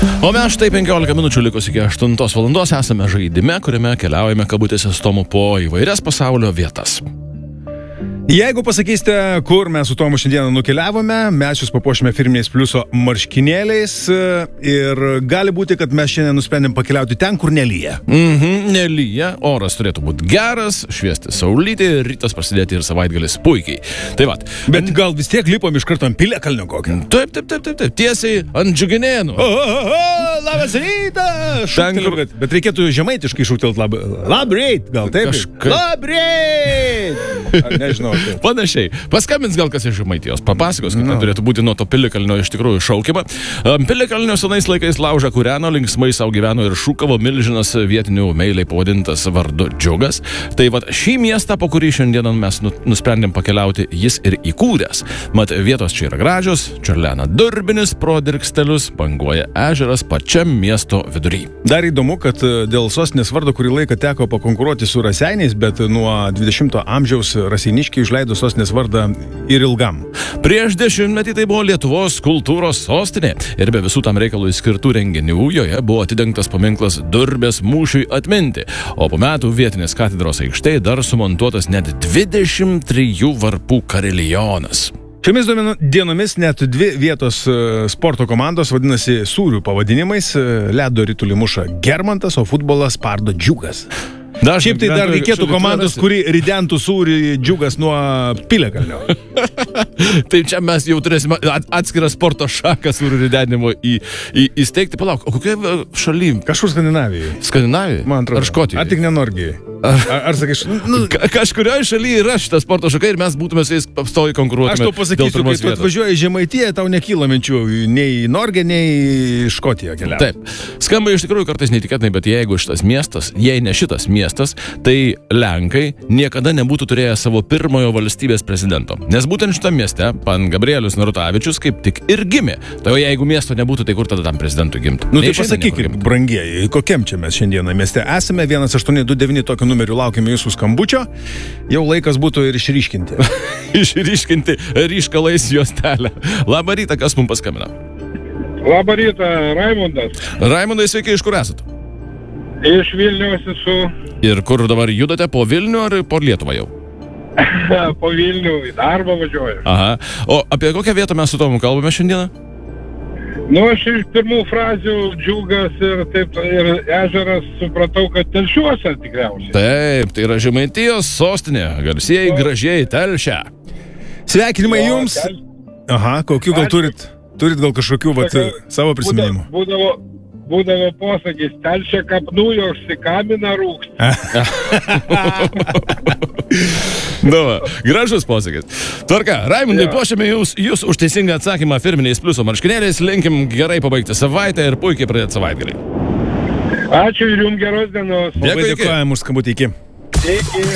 O mes štai 15 minučių likus iki 8 valandos esame žaidime, kuriame keliaujame kabutėse su Tomu po įvairias pasaulio vietas. Jeigu pasakysite, kur mes su Tomu šiandieną nukeliavome, mes jūs papuošime firminiais pliuso marškinėliais ir gali būti, kad mes šiandien nusprendėm pakeliauti ten, kur nelyja. Nelyja, oras turėtų būti geras, šviesti saulytį, rytas prasidėti ir savaitgalis puikiai. Tai vat. Bet gal vis tiek lipom iš karto ant Piliakalnio kokio? Taip, tiesiai ant Džiuginėnų. Labas rytas! Bet reikėtų žemaitiškai šūktelt labryt, gal taip? Labryt! Ar nežinau. Panašiai. Paskambins gal kas iš Žemaitijos. Papasakos, kad turėtų būti nuo to Piliakalnio iš tikrųjų šaukiama. Piliakalnio senais laikais laužą kūreno, linksmai sau gyveno ir šūkavo milžinas vietinių meiliai pavadintas vardu Džiugas. Tai vat šį miestą, po kurį šiandieną mes nusprendėm pakeliauti, jis ir įkūręs. Mat vietos čia yra gražios, čiurlena durbinis pro dirgstelius, banguoja ežeras pačiam miesto vidury. Dar įdomu, kad dėl sostinės vardo kurį laiką teko pakonkuruoti su Raseiniais, bet nuo 20 amžiaus raseiniškiai išleido sostinės vardą ir ilgam. Prieš 10 metį tai buvo Lietuvos kultūros sostinė ir be visų tam reikalui skirtų renginių joje buvo atidengtas paminklas Durbės mūšiui atminti, o po metų vietinės katedros aikštėje dar sumontuotas net 23 varpų karilionas. Šiomis dienomis net 2 vietos sporto komandos vadinasi sūrių pavadinimais. Ledo ritulį muša Germantas, o futbolą spardo Džiugas. Šiaip tai dar reikėtų komandos, kuri ridentų sūrį Džiugas nuo Piliakalnio. Tai čia mes jau turėsime atskirą sporto šaką sūrių ridenimo įsteigti. Palauk, o kokia šaly? Kažkur Skandinavijoje. Skandinavijoje? Man atrodo. Ar Škotijoje? Ar tik ne Norgijoje? Ar sakai, kažkurioje šalyje yra šitas sporto šaka ir mes būtume su jais pastoviai konkuruotume. Aš tau pasakysiu, kai tu atvažiuoji į Žemaitiją, tau nekyla minčių nei į Norgiją, nei į Škotiją keliauti. Taip. Skamba iš tikrųjų kartais neįtikėtinai, bet jeigu šitas miestas, jei ne šitas miestas, tai Lenkai niekada nebūtų turėję savo pirmojo valstybės prezidento. Nes būtent šitame mieste pan Gabrielius Narutavičius kaip tik ir gimė. Tai jeigu miesto nebūtų, tai kur tada tam prezidentui gimtų? Nu tai pasakykit, brangieji, kokiam čia mes šiandieną mieste esame? 1829 tokiu numeriu laukiame jūsų skambučio. Jau laikas būtų ir išryškinti. Išryškinti ryškalais juostelę. Labą rytą, kas mums paskambina? Labą rytą, Raimundas. Raimundai, sveiki, iš kur esate? Iš Vilniaus esu. Ir kur dabar judate, po Vilnių ar po Lietuvą jau? Po Vilnių, į darbą važiuoju. Aha. O apie kokią vietą mes su Tomu kalbame šiandieną? Nu, aš iš pirmų frazių Džiugas ir taip, ir ežeras supratau, kad Telšiuose tikriausiai. Taip, tai yra Žemaitijos sostinė, garsieji gražiai Telšia. Sveikinimai jums. Aha, kokių gal turit gal kažkokių savo prisiminimų? Būdavo posakis, Telšia kapnujo, užsikamina rūksti. Gražus posakis. Tvarka, Raimundai, puošiame jūs už teisingą atsakymą firminiais pliuso marškinėliais. Linkim gerai pabaigti savaitę ir puikiai pradėti savaitgalį. Ačiū ir jums geros dienos. Labai dėkojame už skambutį, iki.